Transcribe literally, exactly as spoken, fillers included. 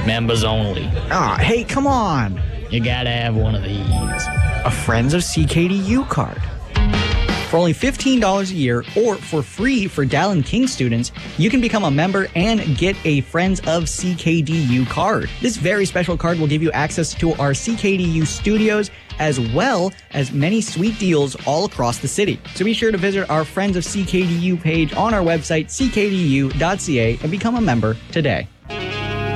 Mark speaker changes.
Speaker 1: Members only.
Speaker 2: Ah, hey, come on.
Speaker 1: You gotta have one of these.
Speaker 2: A Friends of C K D U card. For only fifteen dollars a year, or for free for Dallin King students, you can become a member and get a Friends of C K D U card. This very special card will give you access to our C K D U studios, as well as many sweet deals all across the city. So be sure to visit our Friends of C K D U page on our website, c k d u dot c a, and become a member today.